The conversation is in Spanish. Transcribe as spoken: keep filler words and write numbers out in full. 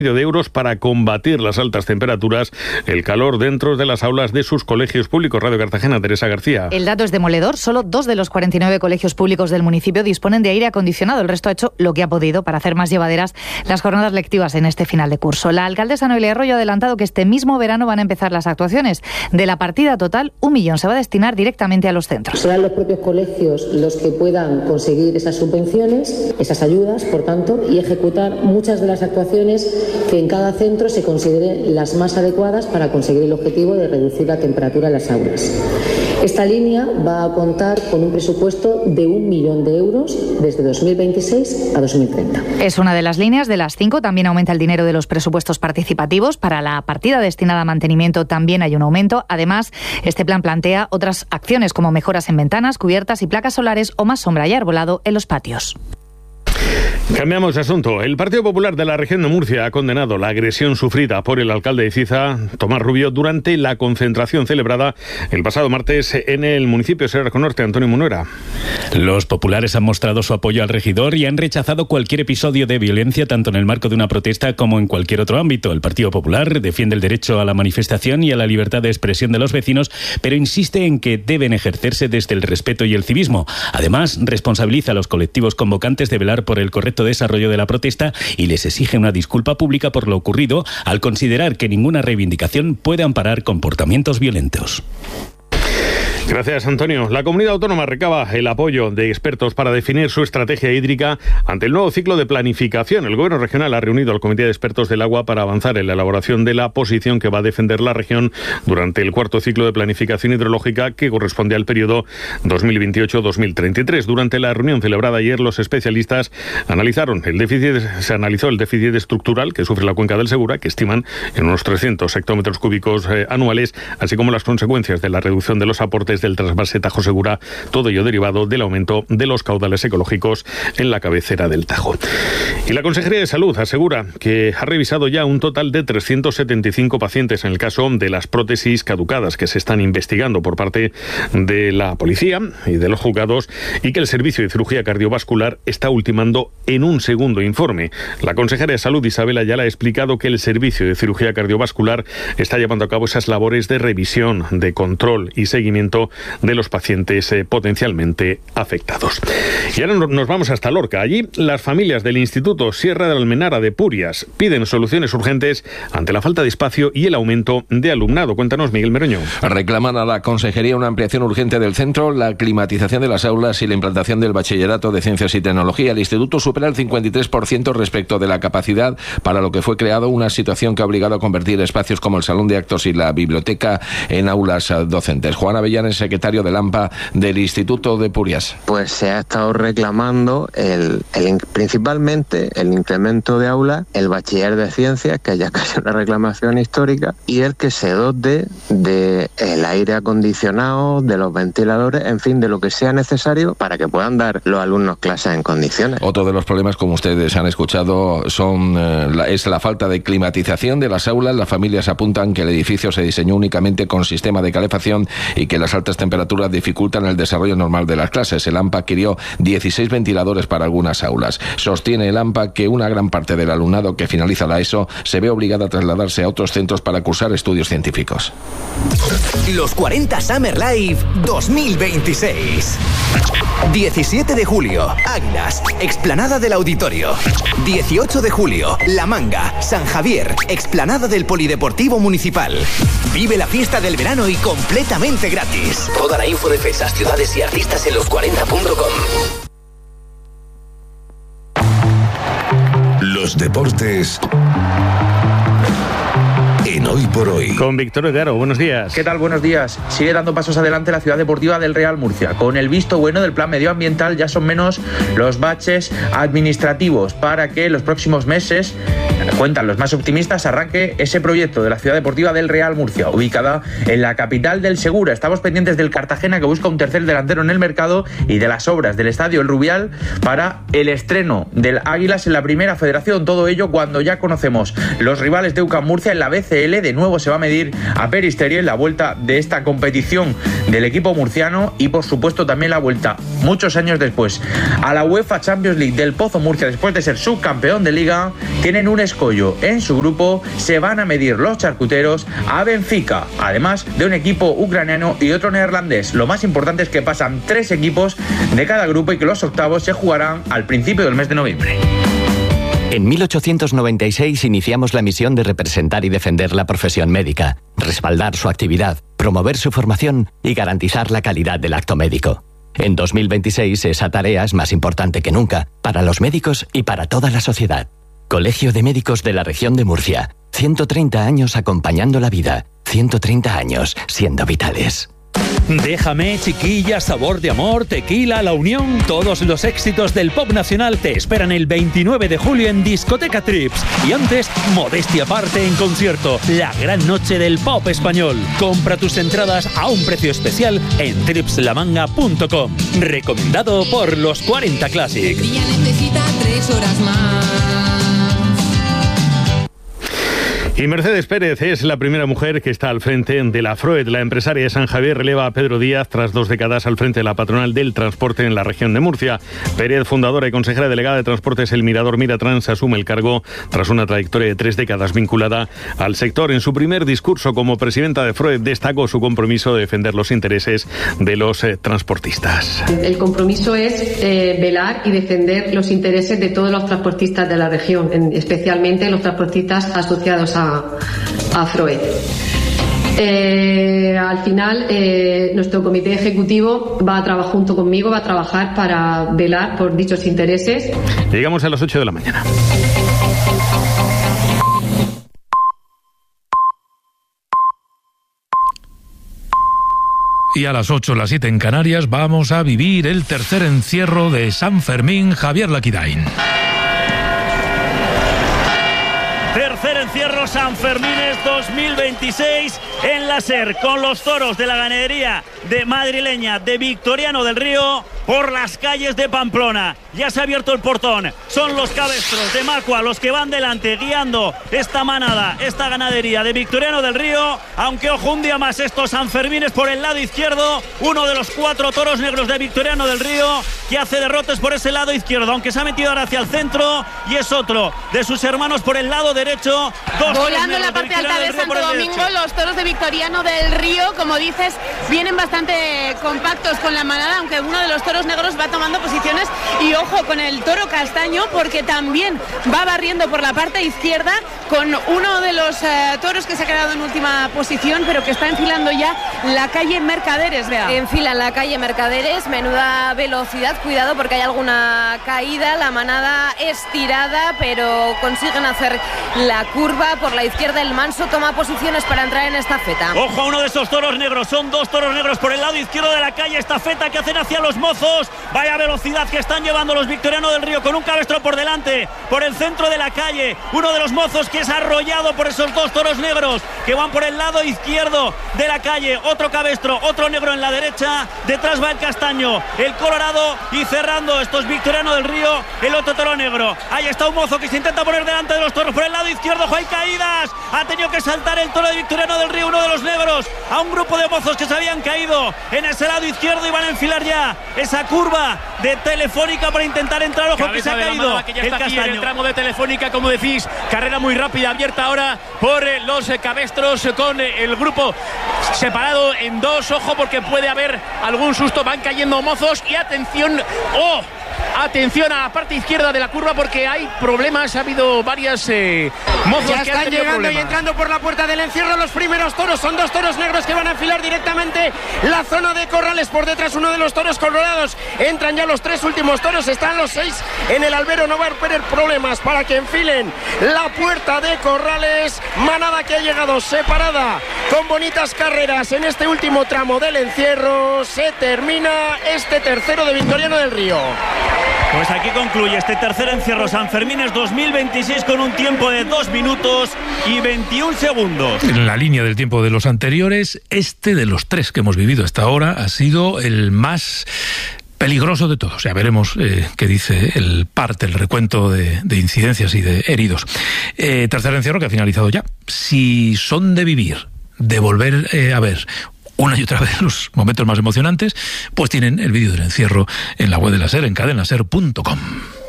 de euros para combatir las altas temperaturas, el calor dentro de las aulas de sus colegios públicos. Radio Cartagena, Teresa García. El dato es demoledor. Solo dos de los cuarenta y nueve colegios públicos del municipio disponen de aire acondicionado. El resto ha hecho lo que ha podido para hacer más llevaderas las jornadas lectivas en este final de curso. La alcaldesa Noelia Arroyo ha adelantado que este mismo verano van a empezar las actuaciones. De la partida total, un millón se va a destinar directamente a los centros. Serán los propios colegios los que puedan conseguir esas subvenciones, esas ayudas, por tanto, y ejecutar muchas de las actuaciones que en cada centro se consideren las más adecuadas para conseguir el objetivo de reducir la temperatura en las aulas. Esta línea va a contar con un presupuesto de un millón de euros desde dos mil veintiséis a dos mil treinta. Es una de las líneas de las cinco. También aumenta el dinero de los presupuestos participativos. Para la partida destinada a mantenimiento también hay un aumento. Además, este plan plantea otras acciones como mejoras en ventanas, cubiertas y placas solares o más sombra y arbolado en los patios. Cambiamos de asunto. El Partido Popular de la región de Murcia ha condenado la agresión sufrida por el alcalde de Ciza, Tomás Rubio, durante la concentración celebrada el pasado martes en el municipio de Serrarco Norte. Antonio Munuera. Los populares han mostrado su apoyo al regidor y han rechazado cualquier episodio de violencia, tanto en el marco de una protesta como en cualquier otro ámbito. El Partido Popular defiende el derecho a la manifestación y a la libertad de expresión de los vecinos, pero insiste en que deben ejercerse desde el respeto y el civismo. Además, responsabiliza a los colectivos convocantes de velar por el correcto desarrollo de la protesta y les exige una disculpa pública por lo ocurrido, al considerar que ninguna reivindicación puede amparar comportamientos violentos. Gracias, Antonio. La comunidad autónoma recaba el apoyo de expertos para definir su estrategia hídrica ante el nuevo ciclo de planificación. El Gobierno regional ha reunido al Comité de Expertos del Agua para avanzar en la elaboración de la posición que va a defender la región durante el cuarto ciclo de planificación hidrológica que corresponde al periodo dos mil veintiocho a dos mil treinta y tres. Durante la reunión celebrada ayer, los especialistas analizaron el déficit, se analizó el déficit estructural que sufre la cuenca del Segura, que estiman en unos trescientos hectómetros cúbicos eh, anuales, así como las consecuencias de la reducción de los aportes del trasvase Tajo Segura, todo ello derivado del aumento de los caudales ecológicos en la cabecera del Tajo. Y la Consejería de Salud asegura que ha revisado ya un total de trescientos setenta y cinco pacientes en el caso de las prótesis caducadas que se están investigando por parte de la policía y de los juzgados, y que el Servicio de Cirugía Cardiovascular está ultimando en un segundo informe. La consejera de Salud, Isabel Ayala, ha explicado que el Servicio de Cirugía Cardiovascular está llevando a cabo esas labores de revisión, de control y seguimiento de los pacientes eh, potencialmente afectados. Y ahora nos vamos hasta Lorca. Allí las familias del Instituto Sierra de Almenara de Purias piden soluciones urgentes ante la falta de espacio y el aumento de alumnado. Cuéntanos, Miguel Meroño. Reclaman a la Consejería una ampliación urgente del centro, la climatización de las aulas y la implantación del bachillerato de Ciencias y Tecnología. El instituto supera el cincuenta y tres por ciento respecto de la capacidad para lo que fue creado, una situación que ha obligado a convertir espacios como el salón de actos y la biblioteca en aulas docentes. Juan Avellanes, secretario del AMPA del Instituto de Purias. Pues se ha estado reclamando el, el principalmente el incremento de aulas, el bachiller de ciencias, que haya casi una reclamación histórica, y el que se dote de el aire acondicionado, de los ventiladores, en fin, de lo que sea necesario para que puedan dar los alumnos clases en condiciones. Otro de los problemas, como ustedes han escuchado, son eh, la, es la falta de climatización de las aulas. Las familias apuntan que el edificio se diseñó únicamente con sistema de calefacción y que las altas temperaturas dificultan el desarrollo normal de las clases. El AMPA adquirió dieciséis ventiladores para algunas aulas. Sostiene el AMPA que una gran parte del alumnado que finaliza la ESO se ve obligada a trasladarse a otros centros para cursar estudios científicos. Los cuarenta Summer Live dos mil veintiséis. diecisiete de julio, Águilas, explanada del Auditorio. dieciocho de julio, La Manga, San Javier, explanada del Polideportivo Municipal. Vive la fiesta del verano y completamente gratis. Toda la info de fechas, ciudades y artistas en los cuarenta punto com. Los deportes en Hoy por Hoy. Con Víctor de Aro, buenos días. ¿Qué tal? Buenos días. Sigue dando pasos adelante la Ciudad Deportiva del Real Murcia. Con el visto bueno del plan medioambiental, ya son menos los baches administrativos para que los próximos meses, cuentan los más optimistas, arranque ese proyecto de la Ciudad Deportiva del Real Murcia, ubicada en la capital del Segura. Estamos pendientes del Cartagena, que busca un tercer delantero en el mercado, y de las obras del Estadio El Rubial para el estreno del Águilas en la Primera Federación. Todo ello cuando ya conocemos los rivales de U C A M Murcia en la B C L. De nuevo se va a medir a Peristeri en la vuelta de esta competición del equipo murciano, y por supuesto también la vuelta, muchos años después, a la UEFA Champions League del Pozo Murcia, después de ser subcampeón de Liga. Tienen un Escollo. En su grupo se van a medir los charcuteros a Benfica, además de un equipo ucraniano y otro neerlandés. Lo más importante es que pasan tres equipos de cada grupo y que los octavos se jugarán al principio del mes de noviembre. En mil ochocientos noventa y seis iniciamos la misión de representar y defender la profesión médica, respaldar su actividad, promover su formación y garantizar la calidad del acto médico. En dos mil veintiséis esa tarea es más importante que nunca, para los médicos y para toda la sociedad. Colegio de Médicos de la Región de Murcia. ciento treinta años acompañando la vida. ciento treinta años siendo vitales. Déjame, Chiquilla, Sabor de Amor, Tequila, La Unión, todos los éxitos del pop nacional te esperan el veintinueve de julio en Discoteca Trips. Y antes, modestia aparte en concierto, la gran noche del pop español. Compra tus entradas a un precio especial en trips la manga punto com. Recomendado por los cuarenta Classic. Ella necesita tres horas más. Y Mercedes Pérez es la primera mujer que está al frente de la Froed. La empresaria de San Javier releva a Pedro Díaz tras dos décadas al frente de la patronal del transporte en la región de Murcia. Pérez, fundadora y consejera delegada de Transportes El Mirador Miratrans, asume el cargo tras una trayectoria de tres décadas vinculada al sector. En su primer discurso como presidenta de Froed destacó su compromiso de defender los intereses de los eh, transportistas. El compromiso es eh, velar y defender los intereses de todos los transportistas de la región, en, especialmente los transportistas asociados a a Froed. Eh, al final, eh, nuestro comité ejecutivo va a trabajar junto conmigo, va a trabajar para velar por dichos intereses. Llegamos a las ocho de la mañana. Y a las ocho, las siete en Canarias, vamos a vivir el tercer encierro de San Fermín. Javier Laquidain. Tercer encierro San Fermines dos mil veintiséis en la SER, con los toros de la ganadería de madrileña de Victoriano del Río por las calles de Pamplona. Ya se ha abierto el portón, son los cabestros de Macua los que van delante guiando esta manada, esta ganadería de Victoriano del Río, aunque ojo un día más estos Sanfermines por el lado izquierdo, uno de los cuatro toros negros de Victoriano del Río que hace derrotes por ese lado izquierdo, aunque se ha metido ahora hacia el centro, y es otro de sus hermanos por el lado derecho. Dos volando en la parte alta de Santo Domingo, los toros de Victoriano del Río, como dices, vienen bastante compactos con la manada, aunque uno de los toros negros va tomando posiciones. Y ojo con el toro castaño, porque también va barriendo por la parte izquierda con uno de los eh, toros que se ha quedado en última posición, pero que está enfilando ya la calle Mercaderes. Vea. Enfilan la calle Mercaderes, menuda velocidad, cuidado porque hay alguna caída, la manada estirada, pero consiguen hacer la curva por la izquierda. El Manso toma posiciones para entrar en estafeta. Ojo a uno de esos toros negros, son dos toros negros por el lado izquierdo de la calle estafeta que hacen hacia los mozos. Vaya velocidad que están llevando los Victoriano del Río con un cabestro por delante, por el centro de la calle. Uno de los mozos que es arrollado por esos dos toros negros que van por el lado izquierdo de la calle. Otro cabestro, otro negro en la derecha. Detrás va el castaño, el colorado, y cerrando estos Victoriano del Río, el otro toro negro. Ahí está un mozo que se intenta poner delante de los toros por el lado izquierdo. ¡Hay caídas! Ha tenido que saltar el toro de Victoriano del Río, uno de los negros, a un grupo de mozos que se habían caído en ese lado izquierdo y van a enfilar ya esa curva de Telefónica para intentar entrar. Ojo, cabeza que se ha caído que ya el está castaño. Aquí en el tramo de Telefónica, como decís, carrera muy rápida, abierta ahora por eh, los eh, cabestros, eh, con eh, el grupo separado en dos. Ojo porque puede haber algún susto, van cayendo mozos y atención, ¡oh! Atención a la parte izquierda de la curva porque hay problemas, ha habido varias eh, mozos ya que están han tenido llegando problemas. Y entrando por la puerta del encierro los primeros toros, son dos toros negros que van a enfilar directamente la zona de corrales. Por detrás uno de los toros colorados, entran ya los tres últimos toros, están los seis en el albero, no va a haber problemas para que enfilen la puerta de corrales. Manada que ha llegado separada con bonitas carreras en este último tramo del encierro. Se termina este tercero de Victoriano del Río. Pues aquí concluye este tercer encierro Sanfermines dos mil veintiséis con un tiempo de dos minutos y veintiún segundos. En la línea del tiempo de los anteriores, este de los tres que hemos vivido hasta ahora ha sido el más peligroso de todos. Ya veremos eh, qué dice el parte, el recuento de, de incidencias y de heridos. Eh, tercer encierro que ha finalizado ya. Si son de vivir, de volver eh, a ver una y otra vez los momentos más emocionantes, pues tienen el vídeo del encierro en la web de la SER, en cadena ser punto com.